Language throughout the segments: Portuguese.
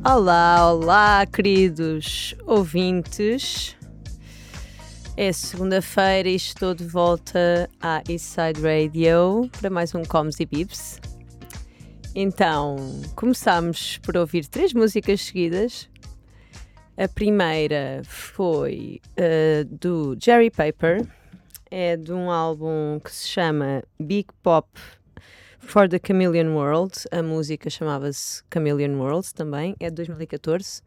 Olá, olá, queridos ouvintes. É segunda-feira e estou de volta à Eastside Radio para mais um Coms e Bibs. Então, começámos por ouvir 3 músicas seguidas. A primeira foi do Jerry Paper, é de um álbum que se chama Big Pop for the Chameleon World. A música chamava-se Chameleon World também, é de 2014.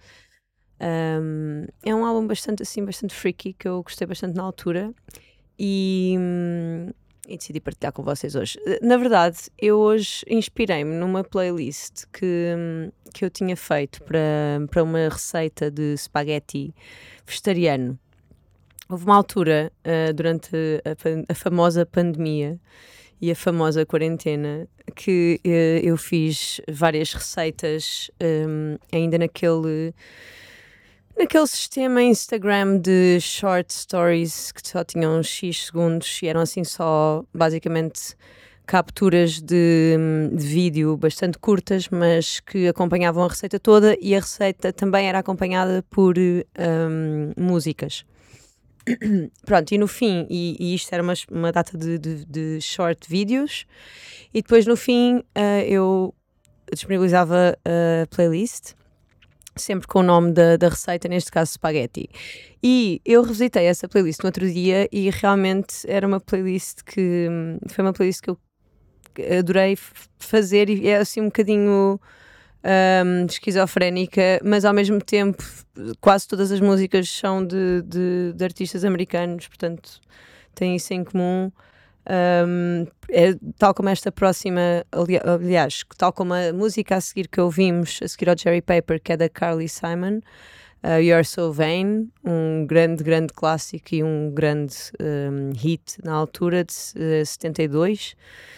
É um álbum bastante freaky, que eu gostei bastante na altura e decidi partilhar com vocês hoje. Na verdade, eu hoje inspirei-me numa playlist que eu tinha feito para uma receita de spaghetti vegetariano. Houve uma altura, durante a famosa pandemia e a famosa quarentena, que eu fiz várias receitas ainda naquele sistema Instagram de short stories que só tinham X segundos e eram assim só basicamente capturas de vídeo bastante curtas, mas que acompanhavam a receita toda, e a receita também era acompanhada por músicas. Pronto, e no fim, e isto era uma data de short vídeos, e depois no fim eu disponibilizava a playlist, sempre com o nome da receita, neste caso spaghetti. E eu revisitei essa playlist no outro dia e realmente era uma playlist que foi uma playlist que eu adorei fazer, e é assim um bocadinho esquizofrénica, mas ao mesmo tempo quase todas as músicas são de artistas americanos, portanto têm isso em comum. É, tal como esta próxima, aliás, tal como a música a seguir que ouvimos, a seguir ao Jerry Paper, que é da Carly Simon, You're So Vain, um grande clássico e um grande hit na altura de 72.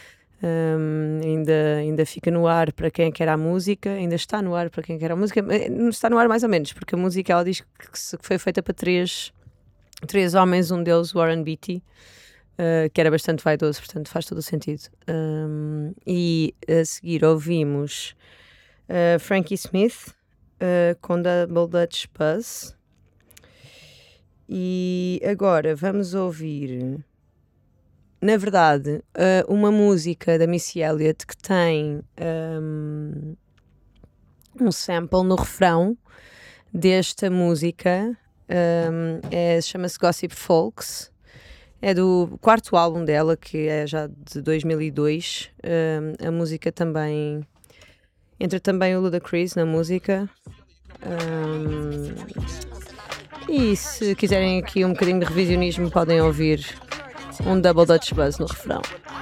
Ainda fica no ar para quem quer a música, ainda está no ar para quem quer a música, está no ar mais ou menos, porque a música, ela diz que foi feita para três homens, um deles Warren Beatty, que era bastante vaidoso, portanto faz todo o sentido. E a seguir ouvimos Frankie Smith com Double Dutch Buzz, e agora vamos ouvir, na verdade, uma música da Missy Elliott que tem um sample no refrão desta música. Chama-se Gossip Folks, é do 4º álbum dela, que é já de 2002. A música também entra também o Ludacris na música. E se quiserem aqui um bocadinho de revisionismo, podem ouvir um Double Dutch Buzz no refrão.